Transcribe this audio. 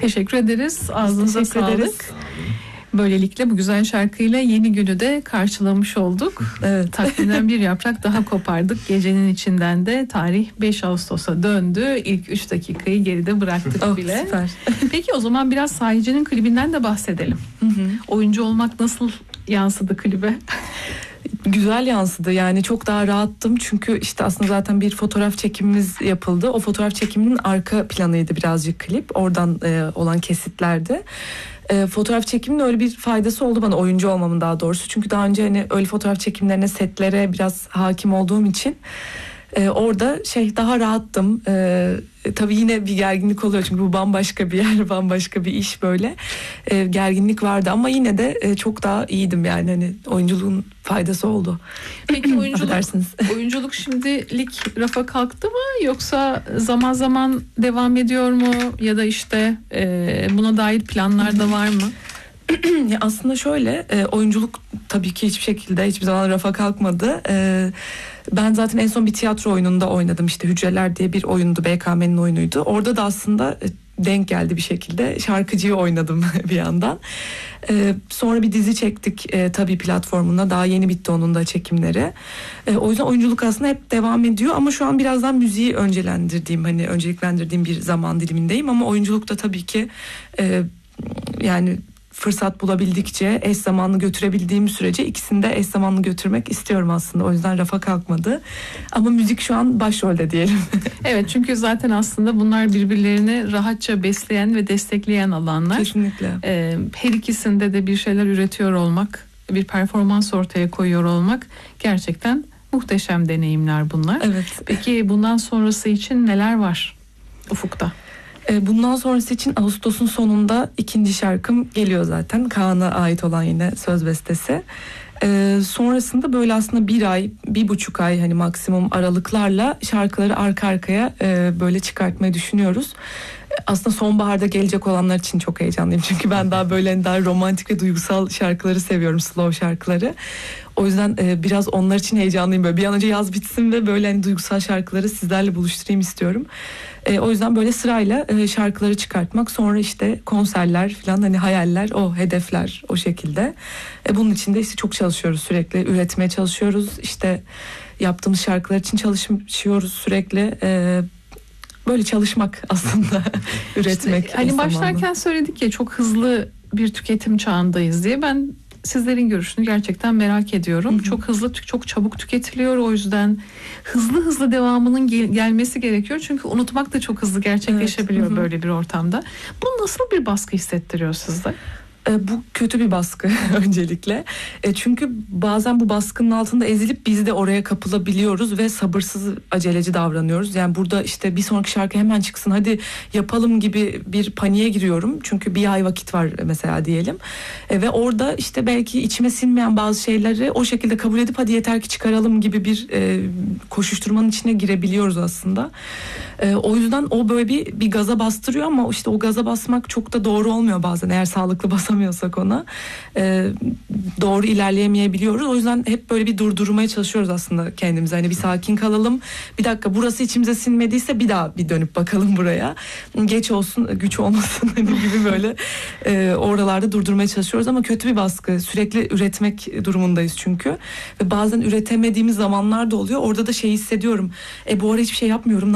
Teşekkür ederiz. Ağzınıza Teşekkür sağlık. ederiz. Böylelikle bu güzel şarkıyla yeni günü de karşılamış olduk. Evet. Takvimden bir yaprak daha kopardık. Gecenin içinden de tarih 5 Ağustos'a döndü. İlk 3 dakikayı geride bıraktık bile. Süper. Peki o zaman biraz Sahici'nin klibinden de bahsedelim. Oyuncu olmak nasıl yansıdı klibe? Güzel yansıdı, yani çok daha rahattım çünkü işte aslında zaten bir fotoğraf çekimimiz yapıldı. O fotoğraf çekiminin arka planıydı birazcık klip, oradan olan kesitlerdi. Fotoğraf çekiminin öyle bir faydası oldu bana, oyuncu olmamın daha doğrusu. Çünkü daha önce hani öyle fotoğraf çekimlerine, setlere biraz hakim olduğum için orada daha rahattım. Tabii yine bir gerginlik oluyor çünkü bu bambaşka bir yer, bambaşka bir iş böyle. Gerginlik vardı ama yine de çok daha iyiydim, yani hani oyunculuğun faydası oldu. Peki oyunculuk şimdilik rafa kalktı mı, yoksa zaman zaman devam ediyor mu, ya da işte buna dair planlar da var mı? Ya aslında şöyle, oyunculuk tabii ki hiçbir zaman rafa kalkmadı. Ben zaten en son bir tiyatro oyununda oynadım, işte Hücreler diye bir oyundu, BKM'nin oyunuydu. Orada da aslında denk geldi bir şekilde, şarkıcıyı oynadım bir yandan. Sonra bir dizi çektik tabii platformunda, daha yeni bitti onun da çekimleri. O yüzden oyunculuk aslında hep devam ediyor ama şu an birazdan müziği önceliklendirdiğim bir zaman dilimindeyim, ama oyunculuk da tabii ki yani fırsat bulabildikçe, eş zamanlı götürebildiğim sürece ikisini de eş zamanlı götürmek istiyorum aslında. O yüzden rafa kalkmadı. Ama müzik şu an başrolde diyelim. Evet, çünkü zaten aslında bunlar birbirlerini rahatça besleyen ve destekleyen alanlar. Kesinlikle. Her ikisinde de bir şeyler üretiyor olmak, bir performans ortaya koyuyor olmak gerçekten muhteşem deneyimler bunlar. Evet. Peki bundan sonrası için neler var ufukta? Bundan sonrası için Ağustos'un sonunda ikinci şarkım geliyor zaten. Kaan'a ait olan yine söz bestesi. Sonrasında böyle aslında 1,5 ay hani maksimum aralıklarla şarkıları arka arkaya böyle çıkartmayı düşünüyoruz. Aslında sonbaharda gelecek olanlar için çok heyecanlıyım. Çünkü ben daha böyle daha romantik ve duygusal şarkıları seviyorum, slow şarkıları. O yüzden biraz onlar için heyecanlıyım. Böyle bir an önce yaz bitsin ve böyle hani duygusal şarkıları sizlerle buluşturayım istiyorum. O yüzden böyle sırayla şarkıları çıkartmak, sonra işte konserler falan, hani hayaller, o hedefler o şekilde. Bunun için de işte çok çalışıyoruz, sürekli üretmeye çalışıyoruz. İşte yaptığımız şarkılar için çalışıyoruz sürekli. Böyle çalışmak aslında üretmek. İşte, hani başlarken söyledik ya, çok hızlı bir tüketim çağındayız diye. Ben sizlerin görüşünü gerçekten merak ediyorum. Çok hızlı, çok çabuk tüketiliyor. O yüzden hızlı devamının gelmesi gerekiyor. Çünkü unutmak da çok hızlı gerçekleşebiliyor böyle bir ortamda. Bu nasıl bir baskı hissettiriyor sizde? Bu kötü bir baskı öncelikle. Çünkü bazen bu baskının altında ezilip biz de oraya kapılabiliyoruz ve sabırsız, aceleci davranıyoruz. Yani burada işte bir sonraki şarkı hemen çıksın, hadi yapalım gibi bir paniğe giriyorum. Çünkü bir ay vakit var mesela diyelim. Ve orada işte belki içime sinmeyen bazı şeyleri o şekilde kabul edip hadi yeter ki çıkaralım gibi bir koşuşturmanın içine girebiliyoruz aslında. O yüzden o böyle bir gaza bastırıyor, ama işte o gaza basmak çok da doğru olmuyor bazen, eğer sağlıklı basamıyorsak ona. Doğru ilerleyemeyebiliyoruz. O yüzden hep böyle bir durdurmaya çalışıyoruz aslında kendimize. Hani bir sakin kalalım. Bir dakika, burası içimize sinmediyse bir daha bir dönüp bakalım buraya. Geç olsun, güç olmasın hani gibi böyle oralarda durdurmaya çalışıyoruz, ama kötü bir baskı. Sürekli üretmek durumundayız çünkü. Ve bazen üretemediğimiz zamanlar da oluyor. Orada da hissediyorum. Bu ara hiçbir şey yapmıyorum.